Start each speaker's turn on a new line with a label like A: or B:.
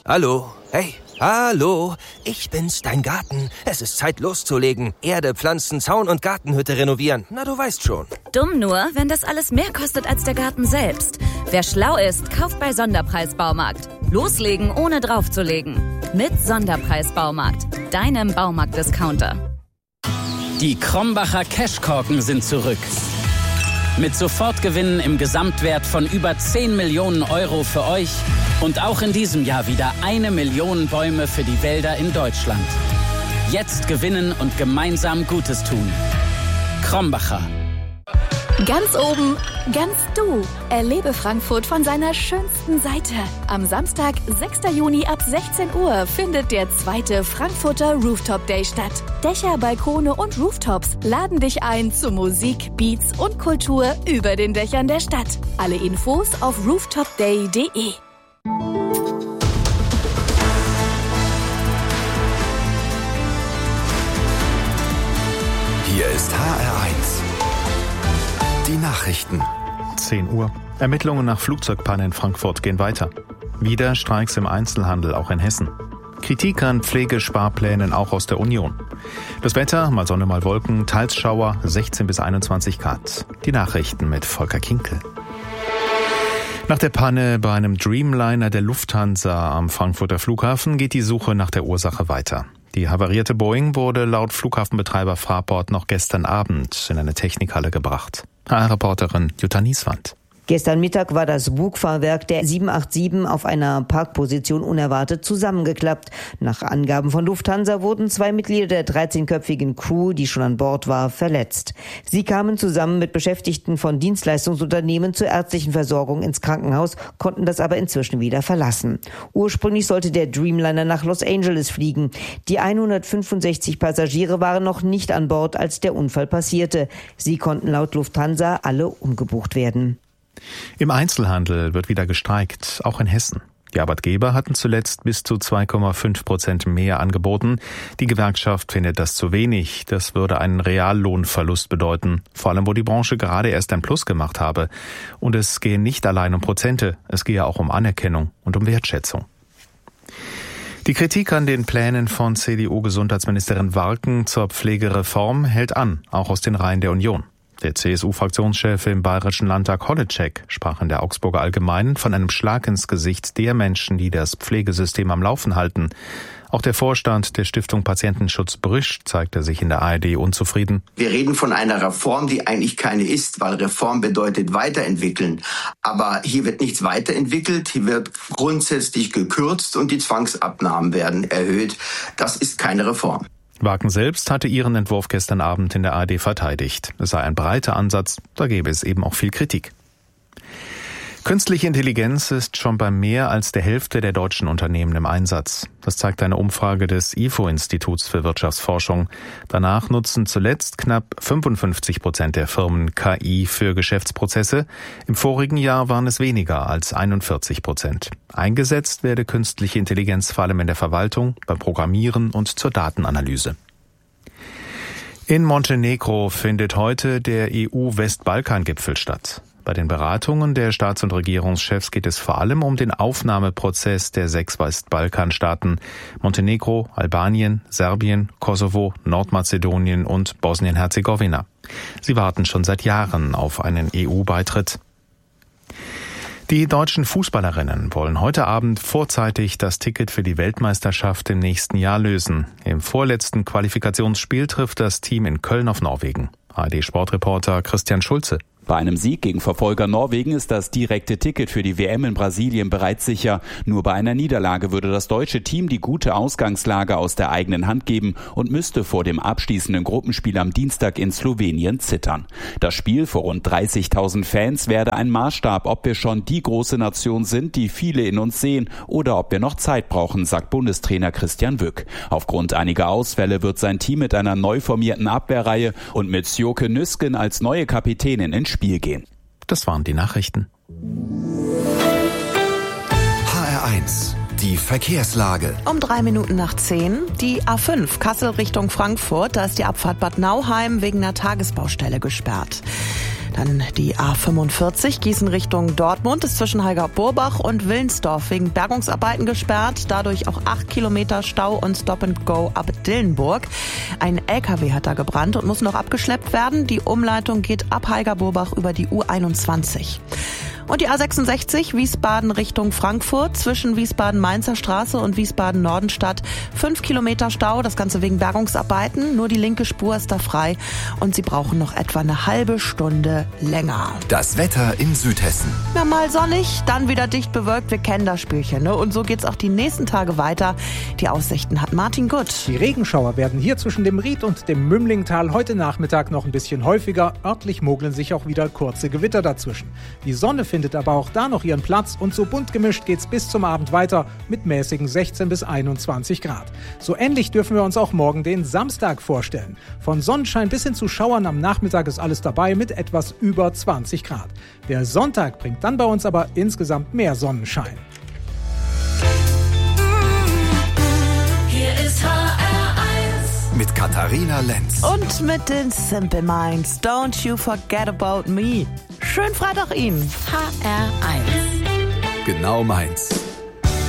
A: Hallo? Hey, hallo? Ich bin's, dein Garten. Es ist Zeit loszulegen. Erde, Pflanzen, Zaun und Gartenhütte renovieren. Na, du weißt schon.
B: Dumm nur, wenn das alles mehr kostet als der Garten selbst. Wer schlau ist, kauft bei Sonderpreis-Baumarkt. Loslegen, ohne draufzulegen. Mit Sonderpreis-Baumarkt, deinem Baumarkt-Discounter.
C: Die Krombacher Cashkorken sind zurück. Mit Sofortgewinnen im Gesamtwert von über 10 Millionen Euro für euch und auch in diesem Jahr wieder 1 Million Bäume für die Wälder in Deutschland. Jetzt gewinnen und gemeinsam Gutes tun. Krombacher.
D: Ganz oben, ganz du. Erlebe Frankfurt von seiner schönsten Seite. Am Samstag, 6. Juni ab 16 Uhr findet der 2. Frankfurter Rooftop Day statt. Dächer, Balkone und Rooftops laden dich ein zu Musik, Beats und Kultur über den Dächern der Stadt. Alle Infos auf rooftopday.de.
E: Hier ist HR1. Die Nachrichten.
F: 10 Uhr. Ermittlungen nach Flugzeugpanne in Frankfurt gehen weiter. Wieder Streiks im Einzelhandel, auch in Hessen. Kritik an Pflegesparplänen auch aus der Union. Das Wetter, mal Sonne, mal Wolken, teils Schauer, 16 bis 21 Grad. Die Nachrichten mit Volker Kinkel. Nach der Panne bei einem Dreamliner der Lufthansa am Frankfurter Flughafen geht die Suche nach der Ursache weiter. Die havarierte Boeing wurde laut Flughafenbetreiber Fraport noch gestern Abend in eine Technikhalle gebracht. HR-Reporterin Jutta Nieswand.
G: Gestern Mittag war das Bugfahrwerk der 787 auf einer Parkposition unerwartet zusammengeklappt. Nach Angaben von Lufthansa wurden 2 Mitglieder der 13-köpfigen Crew, die schon an Bord war, verletzt. Sie kamen zusammen mit Beschäftigten von Dienstleistungsunternehmen zur ärztlichen Versorgung ins Krankenhaus, konnten das aber inzwischen wieder verlassen. Ursprünglich sollte der Dreamliner nach Los Angeles fliegen. Die 165 Passagiere waren noch nicht an Bord, als der Unfall passierte. Sie konnten laut Lufthansa alle umgebucht werden.
F: Im Einzelhandel wird wieder gestreikt, auch in Hessen. Die Arbeitgeber hatten zuletzt bis zu 2,5% mehr angeboten. Die Gewerkschaft findet das zu wenig. Das würde einen Reallohnverlust bedeuten, vor allem wo die Branche gerade erst ein Plus gemacht habe. Und es gehe nicht allein um Prozente, es gehe auch um Anerkennung und um Wertschätzung. Die Kritik an den Plänen von CDU-Gesundheitsministerin Warken zur Pflegereform hält an, auch aus den Reihen der Union. Der CSU-Fraktionschef im Bayerischen Landtag Holleczek sprach in der Augsburger Allgemeinen von einem Schlag ins Gesicht der Menschen, die das Pflegesystem am Laufen halten. Auch der Vorstand der Stiftung Patientenschutz Brüsch zeigte sich in der ARD unzufrieden.
H: Wir reden von einer Reform, die eigentlich keine ist, weil Reform bedeutet weiterentwickeln. Aber hier wird nichts weiterentwickelt, hier wird grundsätzlich gekürzt und die Zwangsabnahmen werden erhöht. Das ist keine Reform.
F: Warken selbst hatte ihren Entwurf gestern Abend in der ARD verteidigt. Es sei ein breiter Ansatz, da gäbe es eben auch viel Kritik. Künstliche Intelligenz ist schon bei mehr als der Hälfte der deutschen Unternehmen im Einsatz. Das zeigt eine Umfrage des IFO-Instituts für Wirtschaftsforschung. Danach nutzen zuletzt knapp 55% der Firmen KI für Geschäftsprozesse. Im vorigen Jahr waren es weniger als 41%. Eingesetzt werde künstliche Intelligenz vor allem in der Verwaltung, beim Programmieren und zur Datenanalyse. In Montenegro findet heute der EU-Westbalkan-Gipfel statt. Bei den Beratungen der Staats- und Regierungschefs geht es vor allem um den Aufnahmeprozess der 6 Westbalkanstaaten Montenegro, Albanien, Serbien, Kosovo, Nordmazedonien und Bosnien-Herzegowina. Sie warten schon seit Jahren auf einen EU-Beitritt. Die deutschen Fußballerinnen wollen heute Abend vorzeitig das Ticket für die Weltmeisterschaft im nächsten Jahr lösen. Im vorletzten Qualifikationsspiel trifft das Team in Köln auf Norwegen. ARD-Sportreporter Christian Schulze.
I: Bei einem Sieg gegen Verfolger Norwegen ist das direkte Ticket für die WM in Brasilien bereits sicher. Nur bei einer Niederlage würde das deutsche Team die gute Ausgangslage aus der eigenen Hand geben und müsste vor dem abschließenden Gruppenspiel am Dienstag in Slowenien zittern. Das Spiel vor rund 30.000 Fans werde ein Maßstab, ob wir schon die große Nation sind, die viele in uns sehen, oder ob wir noch Zeit brauchen, sagt Bundestrainer Christian Wück. Aufgrund einiger Ausfälle wird sein Team mit einer neu formierten Abwehrreihe und mit Sjoke Nüsken als neue Kapitänin ins Spiel gehen.
F: Das waren die Nachrichten.
E: HR1, die Verkehrslage.
J: Um 3 Minuten nach 10, die A5 Kassel Richtung Frankfurt. Da ist die Abfahrt Bad Nauheim wegen einer Tagesbaustelle gesperrt. Dann die A45 Gießen Richtung Dortmund ist zwischen Heiger-Burbach und Willensdorf wegen Bergungsarbeiten gesperrt. Dadurch auch 8 Kilometer Stau und Stop-and-Go ab Dillenburg. Ein LKW hat da gebrannt und muss noch abgeschleppt werden. Die Umleitung geht ab Heiger-Burbach über die U21. Und die A66 Wiesbaden Richtung Frankfurt zwischen Wiesbaden-Mainzer Straße und Wiesbaden-Nordenstadt. 5 Kilometer Stau, das Ganze wegen Bergungsarbeiten. Nur die linke Spur ist da frei und Sie brauchen noch etwa eine halbe Stunde länger.
E: Das Wetter in Südhessen.
J: Ja, mal sonnig, dann wieder dicht bewölkt. Wir kennen das Spielchen, ne? Und so geht's auch die nächsten Tage weiter. Die Aussichten hat Martin Gutt.
K: Die Regenschauer werden hier zwischen dem Ried und dem Mümlingtal heute Nachmittag noch ein bisschen häufiger. Örtlich mogeln sich auch wieder kurze Gewitter dazwischen. Die Sonne findet aber auch da noch ihren Platz und so bunt gemischt geht's bis zum Abend weiter mit mäßigen 16 bis 21 Grad. So ähnlich dürfen wir uns auch morgen den Samstag vorstellen. Von Sonnenschein bis hin zu Schauern am Nachmittag ist alles dabei mit etwas über 20 Grad. Der Sonntag bringt dann bei uns aber insgesamt mehr Sonnenschein.
L: Hier ist HR1
E: mit Katharina Lenz.
J: Und mit den Simple Minds. Don't you forget about me. Schönen Freitag Ihnen.
L: HR1
E: Genau meins.